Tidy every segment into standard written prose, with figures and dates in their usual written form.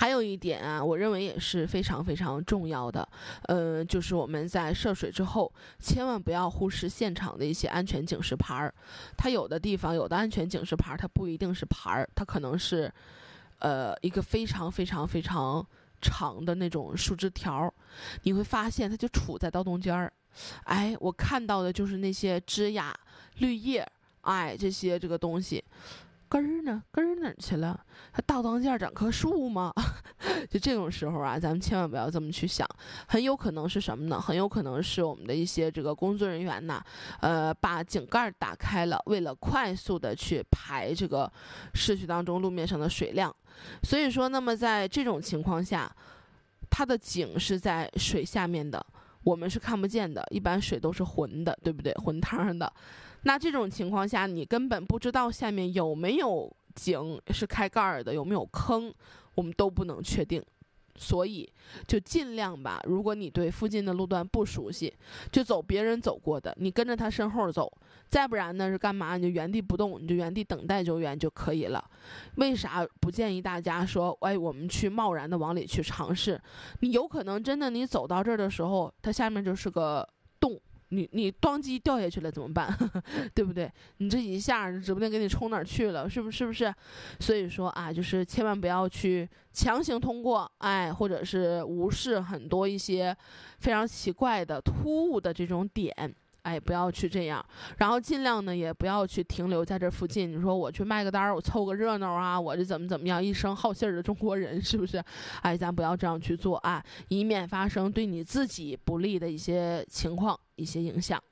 还有一点啊，我认为也是非常非常重要的，就是我们在涉水之后，千万不要忽视现场的一些安全警示牌儿。它有的地方有的安全警示牌儿，它不一定是牌儿，它可能是，一个非常非常非常长的那种树枝条，你会发现它就杵在道中间儿。哎，我看到的就是那些枝桠、绿叶，哎，这个东西。根儿呢？根儿哪儿去了？它道当间长棵树吗？就这种时候啊，咱们千万不要这么去想，很有可能是什么呢？很有可能是我们的一些这个工作人员呐，把井盖打开了，为了快速的去排这个市区当中路面上的水量。所以说，那么在这种情况下，它的井是在水下面的，我们是看不见的，一般水都是浑的，对不对？浑汤的。那这种情况下，你根本不知道下面有没有井是开盖的，有没有坑，我们都不能确定。所以就尽量吧，如果你对附近的路段不熟悉，就走别人走过的，你跟着他身后走。再不然呢是干嘛？你就原地不动，你就原地等待救援就可以了。为啥不建议大家说，哎，我们去贸然的往里去尝试？你有可能真的你走到这儿的时候，它下面就是个洞。你当机掉下去了怎么办？对不对？你这一下指不定给你冲哪儿去了，是不是？所以说啊，就是千万不要去强行通过，哎，或者是无视很多一些非常奇怪的突兀的这种点。哎，不要去这样，然后尽量呢也不要去停留在这附近。你说我去卖个单儿，我凑个热闹啊，我这怎么样，一身好信儿的中国人是不是？哎，咱不要这样去做啊，以免发生对你自己不利的一些情况、一些影响。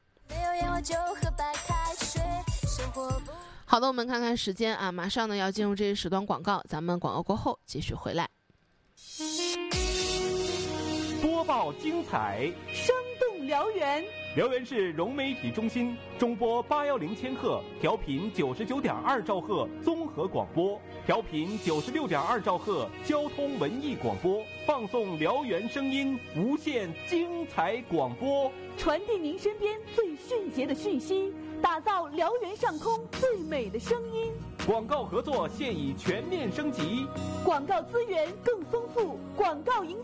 好的，我们看看时间啊，马上呢要进入这一时段广告，咱们广告过后继续回来。 播报精彩， 生动辽源。 辽源市融媒体中心中波810千赫，调频99.2兆赫综合广播，调频96.2兆赫交通文艺广播，放送辽源声音，无限精彩广播， 传递您身边最迅捷的讯息，打造辽源上空最美的声音。 广告合作现已全面升级， 广告资源更丰富，广告营